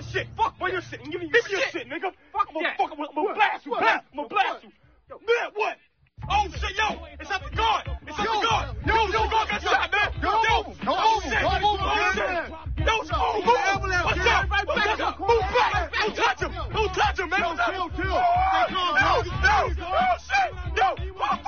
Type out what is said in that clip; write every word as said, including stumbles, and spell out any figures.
shit. Fuck where that. your shit. Give me Give your me shit, your shit. nigga. Fuck I'm gonna that. fuck. I'm gonna blast you. What? Blast. I'm gonna What? blast you. Yo. Man, what? Oh shit, yo! It's at the guard. It's at Yo. the guard. Yo, Yo, yo, the guard got yo. shot, man. Yo, Yo, move. oh Don't shit. move. Don't move, Oh man. shit. Yo, Yo, move, yo, move. ambulance, What's kid. up? Right What's back up? up. Move back. Right back Don't touch him. up. Don't touch him, man. Yo, What's up? chill, chill. Oh, Stay calm, yo, bro. yo, oh shit. Yo, fuck